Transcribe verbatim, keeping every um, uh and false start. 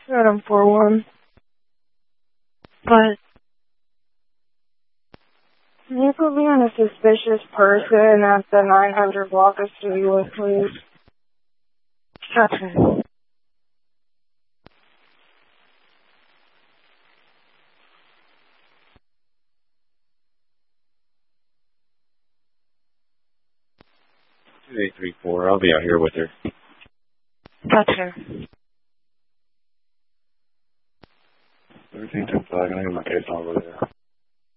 Adam four one. But can you put me on a suspicious person at the nine hundred block of Studio, please? Okay. two eight three four. I'll be out here with her. Gotcha. Everything ten five. I have my case over there.